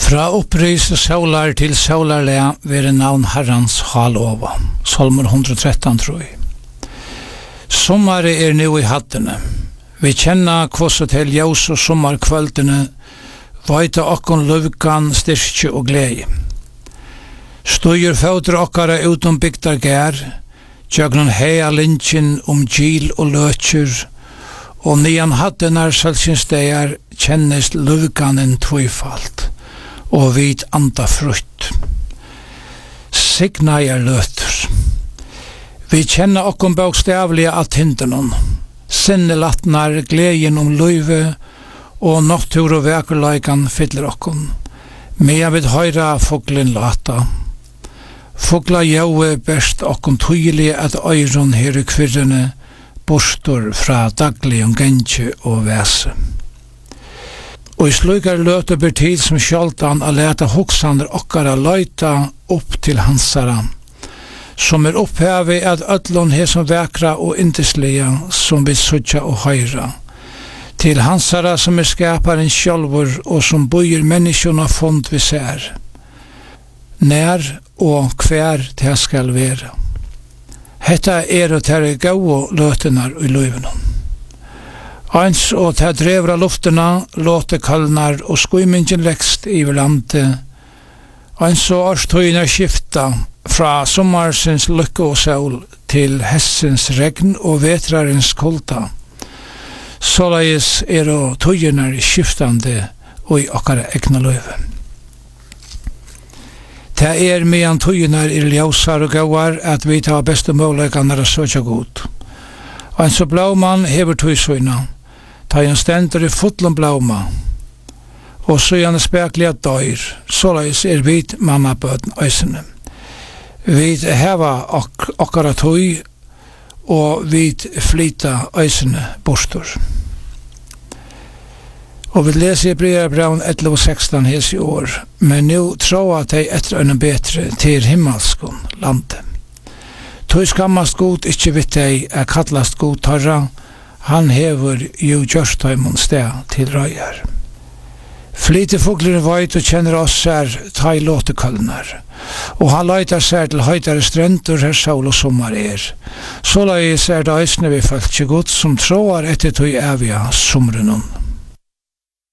Fra opprys solar til solarle være navn Herrans halova. Salmer 113, tror jeg. Sommare nu i hattene. Vi kjenner kvosset til ljus og sommarkvöldene, vaita okkon løvkan, styrke og glede. Støyer føtter okkara utom bygdar gær, tjøgnon heia lynchen gil og løtjer, og nian hattenar salsinstegar kjennes løvkanen tvøyfalt, og vid anda frutt. Signa løter. Vi kjenner okkon bokstavlige at hindenon, sinnelatnar gleden løyve, og natur og vekerleikan fyller okkon. Mea vid høyra foglen lata. Fogla jaue best okkon tydelig at øyron her i kvirrene, bostor fra daglig og gentje og væse. Og i slukar løte ber tid som skjoldan a leta hoksander okkara løyta opp til hansara, som opphavet at ödlon he som vekra og indeslige, som vi sutja og høyra, til hansara som skaparen sjálvur og som bøyer menneskjona fond vi ser, nær og hver det skal være. Hetta og ter gau løtenar i løyvenon. Eins og ter drevra luftena, låte kallnar og skuimingen lekst iver landet. Eins og årstøyner skifta fra sommarsens lykke og sol til hessens regn og vetrarens kolta. Såleis og tøyner skiftande og i okkara egna løyve. Det medan tøyner ljausar og gauar at vi tar beste måleikanar å søkja god. En så blauman hever tøysøyna, ta en stendur i fotlom blauma, og så gjerne spekliga døyr, såleis vid mannabøden øysene. Vi heva okkara tøy, og vi flyta øysene bostor. Og vi leser i Hebreerbraun 11:16 hes i år, men nu tror at de etter øyne betre til himmelskon landet. Tøy skammast god ikkje vitt deg kallast god tarra, han hever jo gjørstøymon sted til røyer. Flyte fogler veit og kjenner oss ta i låtekallnar, og han leitar seg til høytare strendur her sol og sommar Så leis det eisne vi følt god som troar etter tøy evige somrenon.